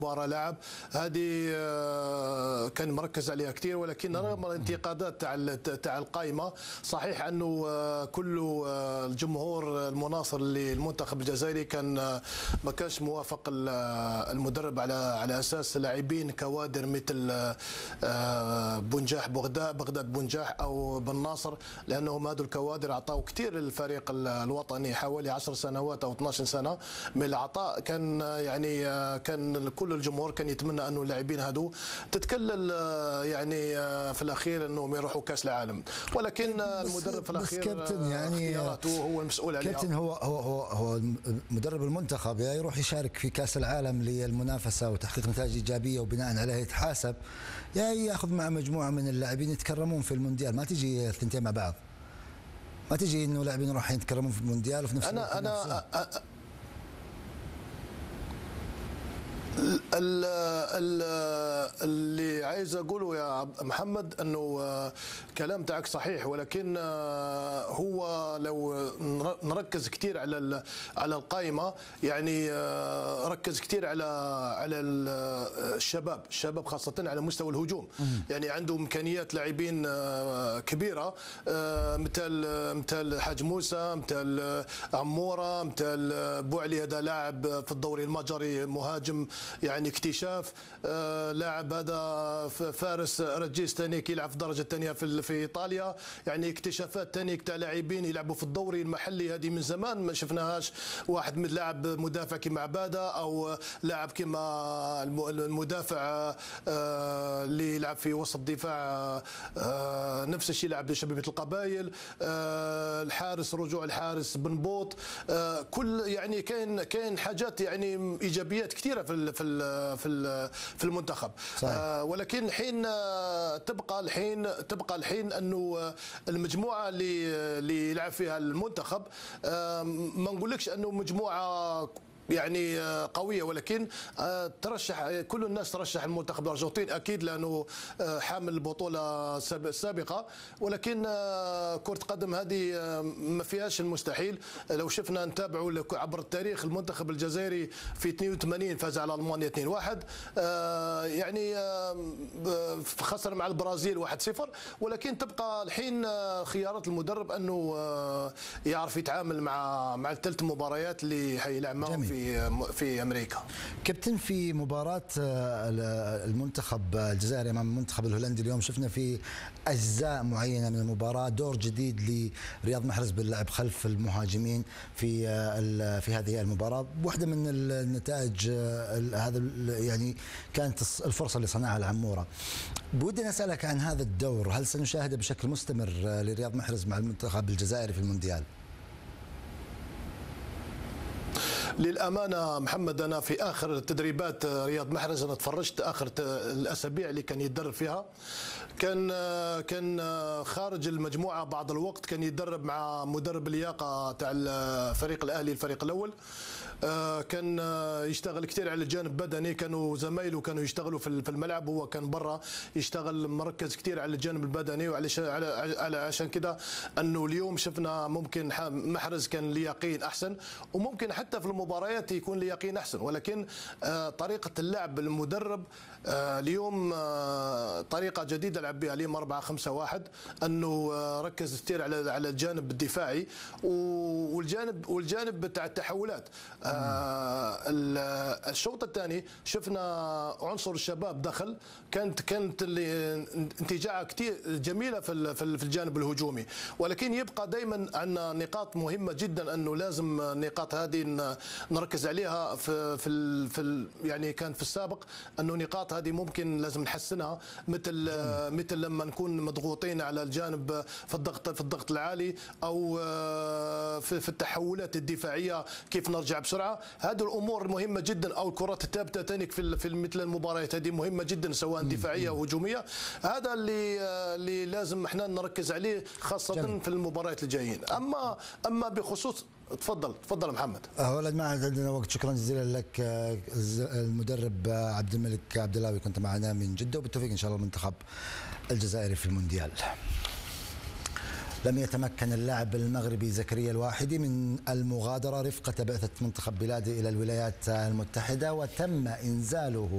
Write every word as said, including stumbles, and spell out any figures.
مباراة لاعب هذه كان مركز عليها كثير، ولكن رغم الانتقادات تاع تاع القائمه صحيح انه كل الجمهور المناصر للمنتخب الجزائري كان ما كانش موافق المدرب على على اساس لاعبين كوادر مثل بنجاح بغداد بغداد بنجاح او بن ناصر، لانهم هذو الكوادر اعطوا كثير للفريق الوطني حوالي عشر سنوات او اثناش سنه من العطاء. كان يعني كان كل الجمهور كان يتمنى انه اللاعبين هذو تتكلل يعني في الاخير انهم يروحوا كاس العالم، ولكن المدرب في الاخير كابتن يعني هو المسؤول عليها. كابتن هو هو هو, هو مدرب المنتخب يروح يشارك في كاس العالم للمنافسه وتحقيق نتائج ايجابيه وبناء عليها يتحاسب، يا ياخذ مع مجموعه من اللاعبين يتكرمون في المونديال. ما تجي الثنتين مع بعض، ما تجي انه لاعبين راح يتكرمون في المونديال وفي نفس الوقت انا انا أ... اللي عايز اقوله يا محمد انه كلام تاعك صحيح، ولكن هو لو نركز كثير على على القائمه، يعني ركز كثير على على الشباب الشباب خاصه على مستوى الهجوم، يعني عنده امكانيات لاعبين كبيره مثل مثل حاج موسى، مثل عموره، مثل بوعلي، هذا لاعب في الدوري المجري مهاجم يعني اكتشاف. آه لاعب هذا فارس رجيس ثاني يلعب في الدرجه الثانيه في في ايطاليا، يعني اكتشافات ثاني تاع لاعبين يلعبوا في الدوري المحلي، هذه من زمان ما شفناهاش. واحد من لاعب مدافع كما عباده، او لاعب كما المدافع آه اللي يلعب في وسط الدفاع آه نفس الشيء يلعب لشبيبه القبائل. آه الحارس رجوع الحارس بن بوط. آه كل يعني كاين كاين حاجات يعني ايجابيات كثيره في في في في المنتخب. آه ولكن حين تبقى الحين تبقى الحين انه المجموعه اللي اللي يلعب فيها المنتخب آه ما نقولكش انه مجموعه يعني قويه، ولكن ترشح كل الناس ترشح المنتخب الارجنتيني اكيد لانه حامل البطوله السابقه، ولكن كره قدم هذه ما فيهاش المستحيل. لو شفنا نتابعوا عبر التاريخ المنتخب الجزائري في اثنين وثمانين فاز على المانيا اثنين واحد، يعني خسر مع البرازيل واحد صفر، ولكن تبقى الحين خيارات المدرب انه يعرف يتعامل مع مع الثلاث مباريات اللي حيلعب معهم في في امريكا. كابتن، في مباراه المنتخب الجزائري امام المنتخب الهولندي اليوم شفنا في اجزاء معينه من المباراه دور جديد لرياض محرز باللعب خلف المهاجمين في في هذه المباراه. واحده من النتائج هذا يعني كانت الفرصه اللي صنعها العموره. بودي اسالك عن هذا الدور، هل سنشاهده بشكل مستمر لرياض محرز مع المنتخب الجزائري في المونديال؟ للامانه محمد، انا في اخر تدريبات رياض محرز انا تفرجت اخر الاسابيع اللي كان يتدرب فيها، كان كان خارج المجموعه بعض الوقت، كان يتدرب مع مدرب اللياقه تاع الفريق الاهلي الفريق الاول. كان يشتغل كثير على الجانب البدني، كانوا زمايله كانوا يشتغلوا في الملعب، هو كان برا يشتغل مركز كثير على الجانب البدني، وعلى عشان كذا انه اليوم شفنا ممكن محرز كان لياقين احسن، وممكن حتى في المباريات يكون لياقين احسن، ولكن طريقه اللعب المدرب اليوم طريقه جديده لعب بها اليوم أربعة خمسة واحد، انه ركز كثير على على الجانب الدفاعي والجانب والجانب بتاع التحولات. الشوط الثاني شفنا عنصر الشباب دخل، كانت كانت انتجاعها كثير جميله في في الجانب الهجومي، ولكن يبقى دائما عندنا نقاط مهمه جدا انه لازم النقاط هذه نركز عليها في في, في يعني كان في السابق انه نقاط هذه ممكن لازم نحسنها، مثل مثل لما نكون مضغوطين على الجانب في الضغط في الضغط العالي، او في, في التحولات الدفاعيه كيف نرجع بسرعه. هذه الامور مهمه جدا، او الكرات الثابته ثاني في في مثل المباريات هذه مهمه جدا سواء دفاعيه او هجوميه. هذا اللي اللي لازم احنا نركز عليه خاصه جميل. في المباريات الجايين. اما اما بخصوص تفضل تفضل محمد. ولد ما عندنا وقت، شكرا جزيلا لك المدرب عبد الملك عبد الله، كنت معنا من جده، وبالتوفيق ان شاء الله المنتخب الجزائري في المونديال. لم يتمكن اللاعب المغربي زكريا الواحدي من المغادرة رفقة بعثة منتخب بلاده إلى الولايات المتحدة، وتم إنزاله